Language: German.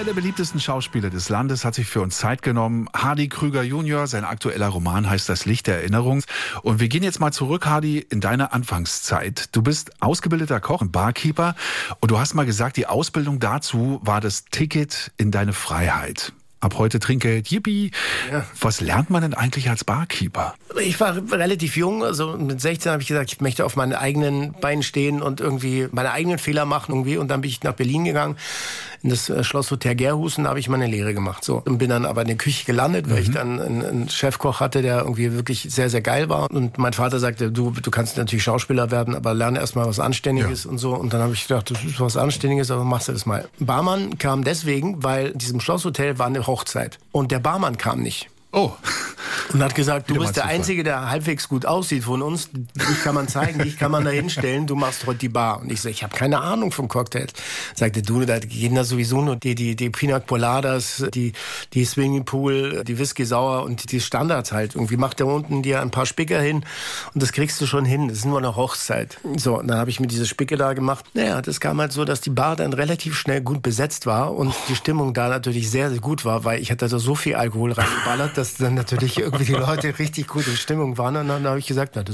Einer der beliebtesten Schauspieler des Landes hat sich für uns Zeit genommen. Hardy Krüger Junior, sein aktueller Roman heißt Das Licht der Erinnerung. Und wir gehen jetzt mal zurück, Hardy, in deine Anfangszeit. Du bist ausgebildeter Koch und Barkeeper und du hast mal gesagt, die Ausbildung dazu war das Ticket in deine Freiheit. Ab heute Trinkgeld, yippie. Ja. Was lernt man denn eigentlich als Barkeeper? Ich war relativ jung, also mit 16 habe ich gesagt, ich möchte auf meinen eigenen Beinen stehen und irgendwie meine eigenen Fehler machen irgendwie. Und dann bin ich nach Berlin gegangen, in das Schlosshotel Gerhusen, da habe ich meine Lehre gemacht. So. Und bin dann aber in der Küche gelandet, weil ich dann einen Chefkoch hatte, der irgendwie wirklich sehr, sehr geil war. Und mein Vater sagte, du kannst natürlich Schauspieler werden, aber lerne erstmal was Anständiges und so. Und dann habe ich gedacht, das ist was Anständiges, aber machst du das mal. Barmann kam deswegen, weil in diesem Schlosshotel war eine Hochzeit. Und der Barmann kam nicht. Oh. Und hat gesagt, du bist der Einzige, der halbwegs gut aussieht von uns. Dich kann man zeigen, dich kann man da hinstellen, du machst heute die Bar. Und ich so, ich habe keine Ahnung von Cocktails. Sagte, du, da gehen da sowieso nur die Pina Coladas, die Swimmingpool, die Whisky Sauer und die Standards halt. Irgendwie macht da unten dir ein paar Spicker hin und das kriegst du schon hin. Das ist nur eine Hochzeit. So, und dann habe ich mir diese Spicke da gemacht. Naja, das kam halt so, dass die Bar dann relativ schnell gut besetzt war und die Stimmung da natürlich sehr, sehr gut war, weil ich hatte da so viel Alkohol reingeballert, dass dann natürlich irgendwie die Leute richtig gut in Stimmung waren. Und dann habe ich gesagt, na, das